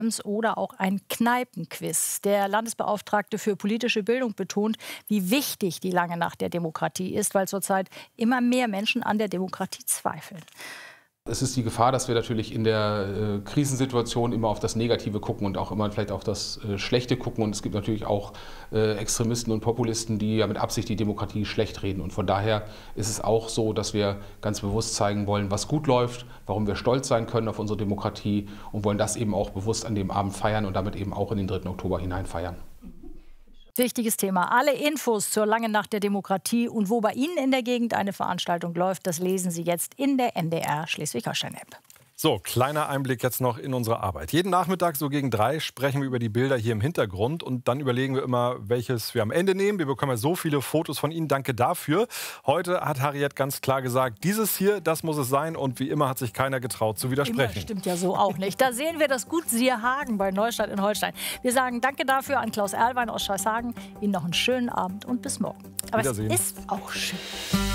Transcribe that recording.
oder auch ein Kneipenquiz. Der Landesbeauftragte für politische Bildung betont, wie wichtig die lange Nacht der Demokratie ist, weil zurzeit immer mehr Menschen an der Demokratie zweifeln. Es ist die Gefahr, dass wir natürlich in der Krisensituation immer auf das Negative gucken und auch immer vielleicht auf das Schlechte gucken. Und es gibt natürlich auch Extremisten und Populisten, die ja mit Absicht die Demokratie schlecht reden. Und von daher ist es auch so, dass wir ganz bewusst zeigen wollen, was gut läuft, warum wir stolz sein können auf unsere Demokratie und wollen das eben auch bewusst an dem Abend feiern und damit eben auch in den 3. Oktober hinein feiern. Wichtiges Thema. Alle Infos zur langen Nacht der Demokratie und wo bei Ihnen in der Gegend eine Veranstaltung läuft, das lesen Sie jetzt in der NDR Schleswig-Holstein-App. So, kleiner Einblick jetzt noch in unsere Arbeit. Jeden Nachmittag so gegen 3 sprechen wir über die Bilder hier im Hintergrund und dann überlegen wir immer, welches wir am Ende nehmen. Wir bekommen ja so viele Fotos von Ihnen, danke dafür. Heute hat Harriet ganz klar gesagt, dieses hier, das muss es sein und wie immer hat sich keiner getraut zu widersprechen. Das stimmt ja so auch nicht. Da sehen wir das gut Sierhagen bei Neustadt in Holstein. Wir sagen danke dafür an Klaus Erlwein aus Scheißhagen. Ihnen noch einen schönen Abend und bis morgen. Aber es ist auch schön.